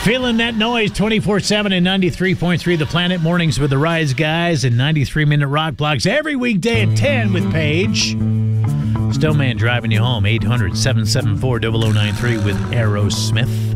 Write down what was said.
Feeling that noise 24/7 and 93.3 The Planet. Mornings with the Rise Guys and 93-minute rock blocks every weekday at 10 with Paige. Stoneman driving you home. 800-774-0093 with Aerosmith.